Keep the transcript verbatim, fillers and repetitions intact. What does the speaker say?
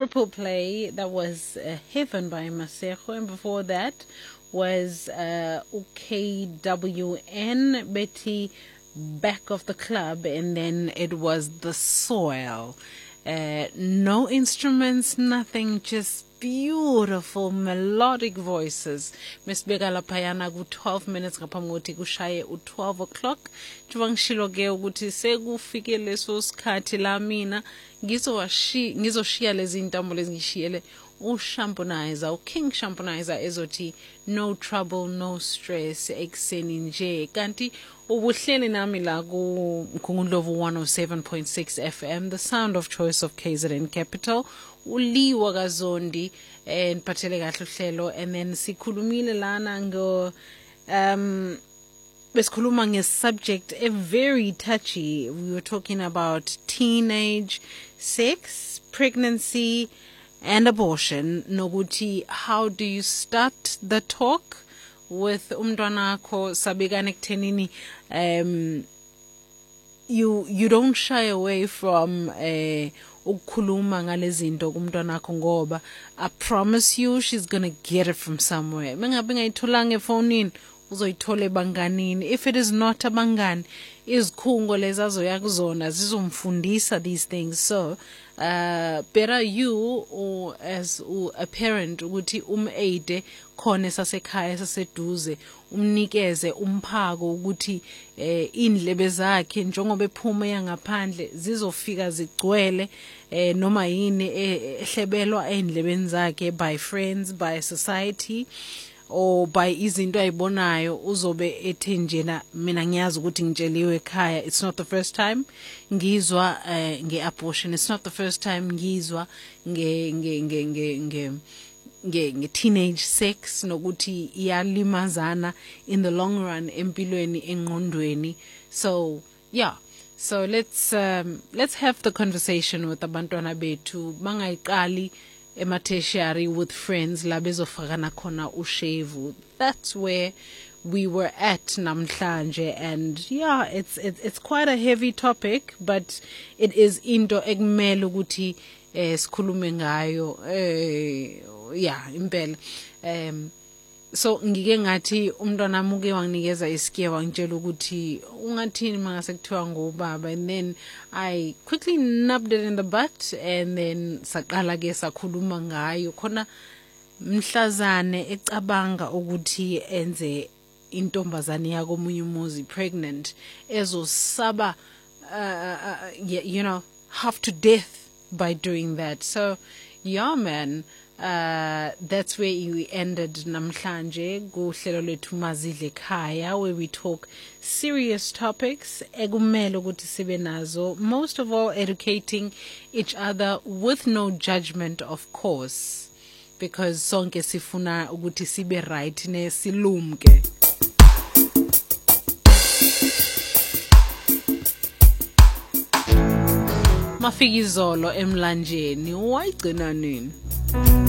triple play. That was uh, Heaven by Masego, and before that was uh, K W N, Betty, Back of the Club, and then it was The Soil. Uh, no instruments, nothing, just beautiful melodic voices. Miss Begala Payana ku twelve minutes ngaphambi kushaye u twelve o'clock. Jwangishilo ke ukuthi sekufike leso sikhathi la mina ngizowashi ngizoshiya lezi intambo lezi ngishiyele u Shamponizer, u King Shamponizer ezothi no trouble no stress ekseni nje. Kanti ubuhleli nami la ku Mkhungundlovu one oh seven point six F M, the sound of choice of K Z N Capital. Uliwa Kazondi and Patele kahle uhlelo, and then sikhulumile lana ngo um besikhuluma nge subject a very touchy. We were talking about teenage sex, pregnancy and abortion. Noguti, how do you start the talk with umntwana akho? Sabekane ekuthenini um you you don't shy away from uh ukukhuluma ngalezinto kumntwana akho ngoba I promise you she's gonna get it from somewhere. Mengabe ngayitholanga efonini uzoyithola ebanganini. If it is not abangani, izikhungo lezi azoya kuzona zizomfundisa these things. So uh better you or as uh, a parent ukuthi umaide khona sasekhaya saseduze, umnikeze umphako ukuthi eh indlebe zakhe njengoba ephuma yangaphandle zizofika zigcwele eh noma yini ehlebelwa endlebeni zakhe by friends, by society, or by izinto ayibonayo. Uzobe ethe njena mina ngiyazi ukuthi ngitsheliwe ekhaya. It's not the first time ngizwa uh, nge abortion. It's not the first time ngizwa nge nge nge nge nge nge nge teenage sex nokuthi iyalimazana in the long run empilweni engqondweni. So yeah, so let's um, let's have the conversation with abantwana bethu bangayiqali ema-tertiary with friends la bezofakana khona ushevu. That's where we were at namhlanje, and yeah, it's it's it's quite a heavy topic, but it is into ekumele ukuthi eh sikhulume ngayo eh yeah impela. um so ngike ngathi umntwana muke wanginikeza isikiye wangitshela ukuthi ungathini mangase kuthiwa ngobaba, and then I quickly nabbed it in the butt, and then saqala ke sakhuluma ngayo khona mhlazane ecabanga ukuthi enze intombazane yakomunye umuzi pregnant ezosaba uh, you know half to death by doing that. So yeah man, Uh, that's where we ended namhlanje kuhlelo lethu Mazidle Ekhaya, where we talk serious topics ekumele ukuthi sibe nazo, most of all educating each other with no judgment, of course, because sonke sifuna ukuthi sibe right ne silumke. Mafikizolo emlanjeni wayigcina nini?